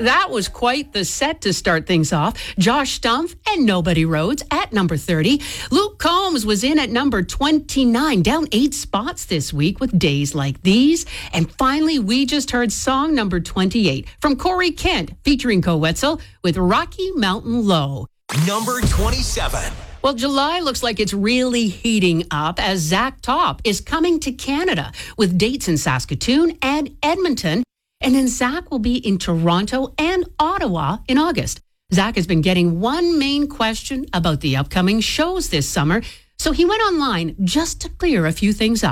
That was quite the set to start things off. Josh Stumpf and Nobody Rhodes at number 30. Luke Combs was in at number 29, down 8 spots this week with Days Like These. And finally, we just heard song number 28 from Corey Kent featuring Co Wetzel with Rocky Mountain Low. Number 27. Well, July looks like it's really heating up as Zach Top is coming to Canada with dates in Saskatoon and Edmonton. And then Zach will be in Toronto and Ottawa in August. Zach has been getting one main question about the upcoming shows this summer, so he went online just to clear a few things up.